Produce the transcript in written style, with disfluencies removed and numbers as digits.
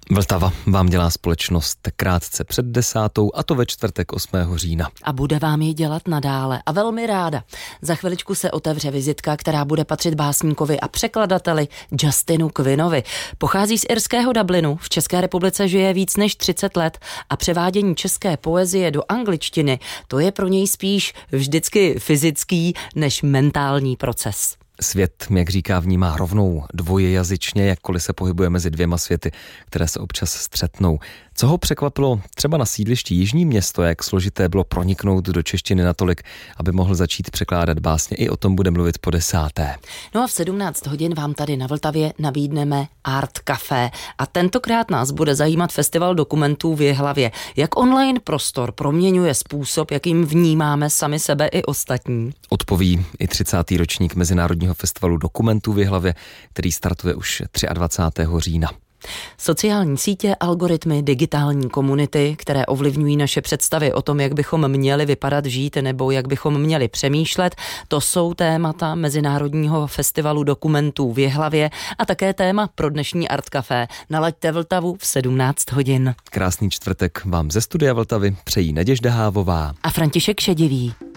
Vltava vám dělá společnost krátce před 10, a to ve čtvrtek 8. října. A bude vám ji dělat nadále a velmi ráda. Za chviličku se otevře vizitka, která bude patřit básníkovi a překladateli Justinu Quinnovi. Pochází z irského Dublinu, v České republice žije víc než 30 let a převádění české poezie do angličtiny, to je pro něj spíš vždycky fyzický než mentální proces. Svět, jak říká, vnímá rovnou dvojjazyčně, jakkoliv se pohybuje mezi dvěma světy, které se občas střetnou. Co ho překvapilo třeba na sídlišti Jižní Město, jak složité bylo proniknout do češtiny natolik, aby mohl začít překládat básně, i o tom bude mluvit po 10. No a v 17 hodin vám tady na Vltavě nabídneme Art Café a tentokrát nás bude zajímat festival dokumentů v Jihlavě. Jak online prostor proměňuje způsob, jakým vnímáme sami sebe i ostatní? Odpoví i 30. ročník Mezinárodního festivalu dokumentů v Jihlavě, který startuje už 23. října. Sociální sítě, algoritmy, digitální komunity, které ovlivňují naše představy o tom, jak bychom měli vypadat, žít nebo jak bychom měli přemýšlet, to jsou témata Mezinárodního festivalu dokumentů v Jihlavě a také téma pro dnešní Art Café. Nalaďte Vltavu v 17 hodin. Krásný čtvrtek vám ze studia Vltavy přejí Naděžda Hávová a František Šedivý.